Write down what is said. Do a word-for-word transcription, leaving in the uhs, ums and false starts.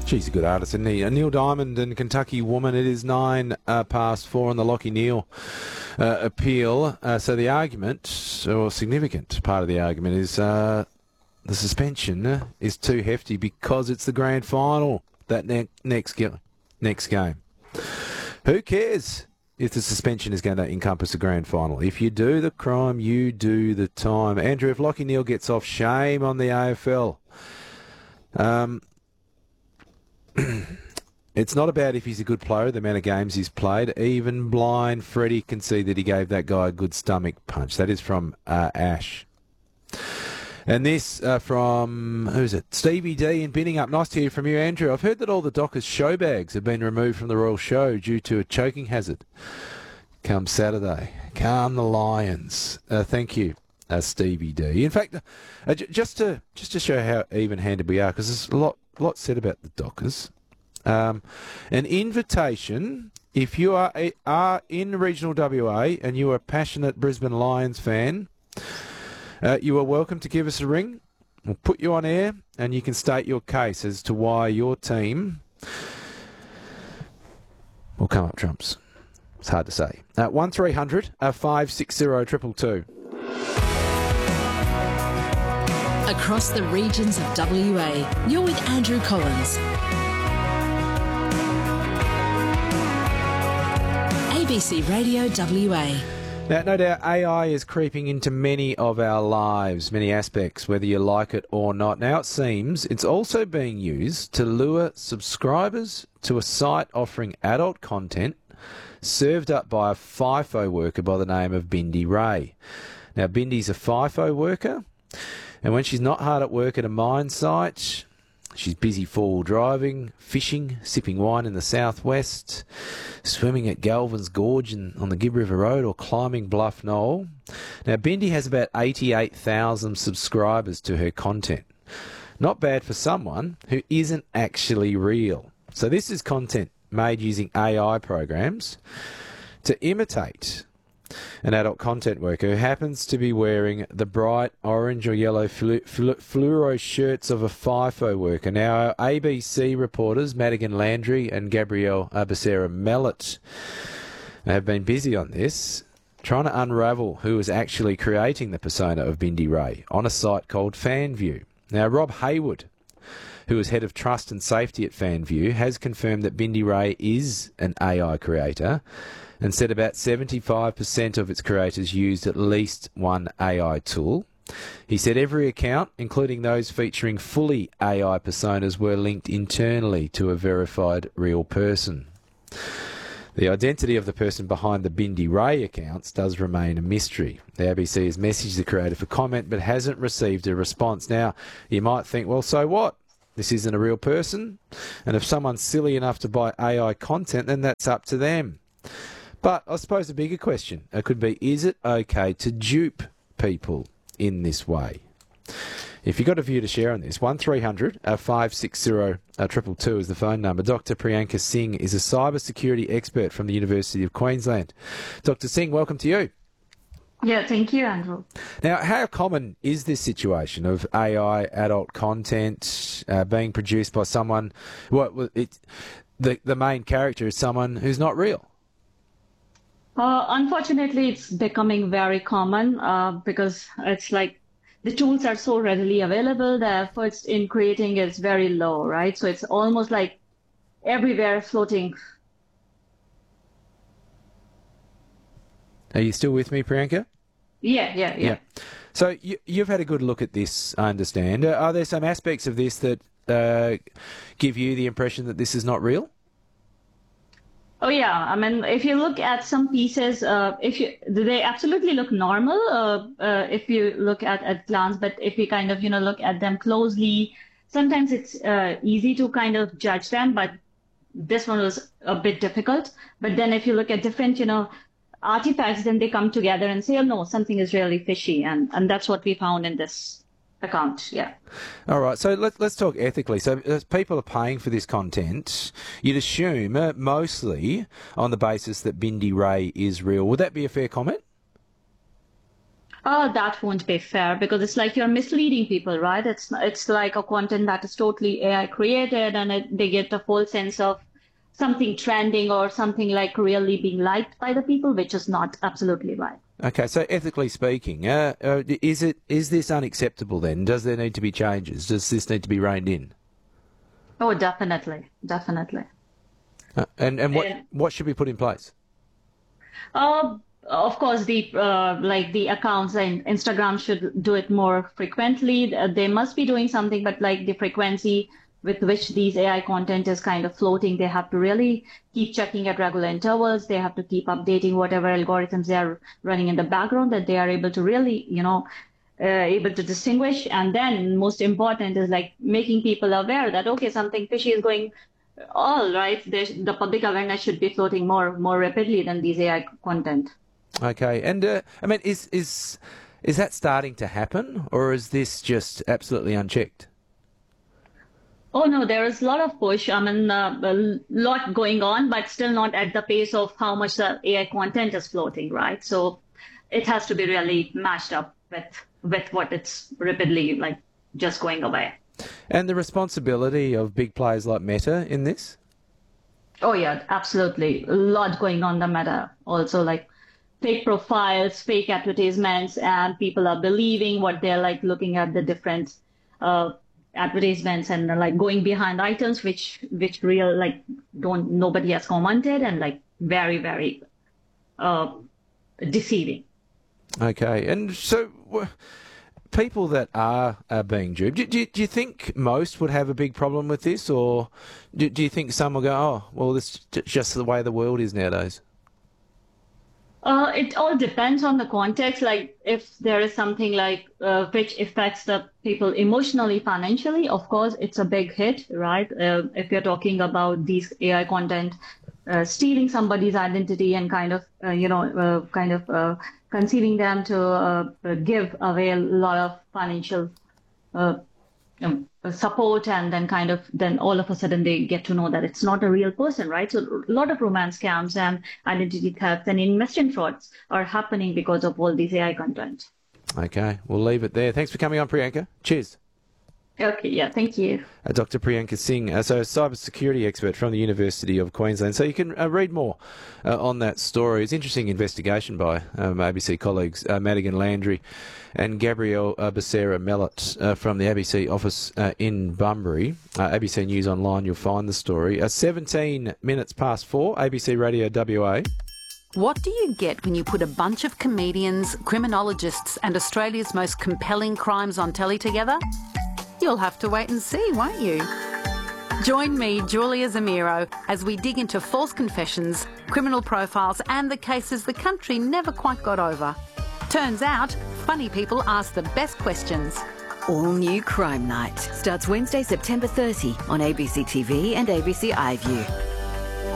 She's a good artist, isn't he? Uh, Neil Diamond and Kentucky Woman. It is nine uh, past four on the Lockie Neal uh, appeal. Uh, so the argument, or significant part of the argument, is uh, the suspension is too hefty because it's the grand final. That ne- next ge- next game. Who cares if the suspension is going to encompass the grand final? If you do the crime, you do the time. Andrew, if Lockie Neal gets off, shame on the A F L. Um. It's not about if he's a good player, the amount of games he's played. Even blind Freddie can see that he gave that guy a good stomach punch. That is from uh, Ash. And this uh, from, who's it? Stevie D in Binning Up. Nice to hear from you, Andrew. I've heard that all the Dockers show bags have been removed from the Royal Show due to a choking hazard. Come Saturday. Calm the Lions. Uh, thank you, uh, Stevie D. In fact, uh, j- just to just to show how even-handed we are, because there's a lot lot said about the Dockers. Um, an invitation, if you are a, are in regional W A and you are a passionate Brisbane Lions fan, uh, you are welcome to give us a ring. We'll put you on air and you can state your case as to why your team will come up trumps. It's hard to say. Uh, one three hundred five six zero two two two. Across the regions of W A, you're with Andrew Collins. A B C Radio W A. Now, no doubt A I is creeping into many of our lives, many aspects, whether you like it or not. Now, it seems it's also being used to lure subscribers to a site offering adult content served up by a FIFO worker by the name of Bindi Ray. Now, Bindi's a FIFO worker, and when she's not hard at work at a mine site, she's busy four-wheel driving, fishing, sipping wine in the southwest, swimming at Galvin's Gorge in, on the Gibb River Road, or climbing Bluff Knoll. Now, Bindi has about eighty-eight thousand subscribers to her content. Not bad for someone who isn't actually real. So this is content made using A I programs to imitate an adult content worker who happens to be wearing the bright orange or yellow flu- flu- fluoro shirts of a FIFO worker. Now, our A B C reporters, Madigan Landry and Gabrielle Becerra Mellett, have been busy on this, trying to unravel who is actually creating the persona of Bindi Ray on a site called FanView. Now, Rob Hayward, who is head of trust and safety at FanView, has confirmed that Bindi Ray is an A I creator, and said about seventy-five percent of its creators used at least one A I tool. He said every account, including those featuring fully A I personas, were linked internally to a verified real person. The identity of the person behind the Bindi Ray accounts does remain a mystery. The A B C has messaged the creator for comment but hasn't received a response. Now, you might think, well, so what? This isn't a real person. And if someone's silly enough to buy A I content, then that's up to them. But I suppose the bigger question it could be, is it okay to dupe people in this way? If you've got a view to share on this, one three hundred five six zero two two two is the phone number. Doctor Priyanka Singh is a cyber security expert from the University of Queensland. Doctor Singh, welcome to you. Yeah, thank you, Andrew. Now, how common is this situation of A I adult content uh, being produced by someone, well, it, the, the main character is someone who's not real? Uh, unfortunately, it's becoming very common uh, because it's like the tools are so readily available. The efforts in creating is very low, right? So it's almost like everywhere floating. Are you still with me, Priyanka? Yeah, yeah, yeah. yeah. So you, you've had a good look at this, I understand. Uh, are there some aspects of this that uh, give you the impression that this is not real? Oh, yeah. I mean, if you look at some pieces, uh, if you, they absolutely look normal uh, uh, if you look at at glance, but if you kind of, you know, look at them closely, sometimes it's uh, easy to kind of judge them, but this one was a bit difficult. But then if you look at different, you know, artifacts, then they come together and say, oh, no, something is really fishy. And, and that's what we found in this account, yeah. All right, so let's let's talk ethically. So as people are paying for this content, you'd assume uh, mostly on the basis that Bindi Ray is real. Would that be a fair comment? Oh, that won't be fair because it's like you're misleading people, right? It's it's like a content that is totally A I created, and it, they get a full sense of something trending or something like really being liked by the people, which is not absolutely right. Okay, so ethically speaking, uh, uh, is it is this unacceptable then? Does there need to be changes? Does this need to be reined in? Oh, definitely, definitely. Uh, and and what And- what should be put in place? Uh, of course, the uh, like the accounts and Instagram should do it more frequently. Uh, They must be doing something, but like the frequency with which these A I content is kind of floating, they have to really keep checking at regular intervals. They have to keep updating whatever algorithms they are running in the background, that they are able to really, you know, uh, able to distinguish. And then most important is like making people aware that, okay, something fishy is going all right. There's, the public awareness should be floating more more rapidly than these A I content. Okay, and uh, I mean, is is is that starting to happen, or is this just absolutely unchecked? Oh no, there is a lot of push. I mean, uh, a lot going on, but still not at the pace of how much the A I content is floating, right? So it has to be really matched up with with what it's rapidly like just going away. And the responsibility of big players like Meta in this? Oh yeah, absolutely. A lot going on the Meta. Also like fake profiles, fake advertisements, and people are believing what they're like looking at the different uh, advertisements and like going behind items which which real like don't nobody has commented, and like very very uh, deceiving. Okay, and so w- people that are, are being duped, do, do, do you think most would have a big problem with this, or do, do you think some will go, oh, well, this is just the way the world is nowadays? Uh, it all depends on the context. Like if there is something like uh, which affects the people emotionally, financially, of course, it's a big hit, right? Uh, if you're talking about these A I content uh, stealing somebody's identity and kind of, uh, you know, uh, kind of uh, concealing them to uh, give away a lot of financial uh, um, support, and then kind of then all of a sudden they get to know that it's not a real person, right? So a lot of romance scams and identity theft and investment frauds are happening because of all these A I content. Okay, we'll leave it there. Thanks for coming on, Priyanka. Cheers. Okay, yeah, thank you. Uh, Doctor Priyanka Singh, uh, so a cybersecurity expert from the University of Queensland. So you can uh, read more uh, on that story. It's an interesting investigation by um, A B C colleagues uh, Madigan Landry and Gabrielle uh, Becerra Mellot uh, from the A B C office uh, in Bunbury. Uh, A B C News Online, you'll find the story. Uh, seventeen minutes past four, A B C Radio W A. What do you get when you put a bunch of comedians, criminologists and Australia's most compelling crimes on telly together? You'll have to wait and see, won't you? Join me, Julia Zamiro, as we dig into false confessions, criminal profiles and the cases the country never quite got over. Turns out, funny people ask the best questions. All new Crime Night starts Wednesday, September thirtieth on A B C T V and A B C iView.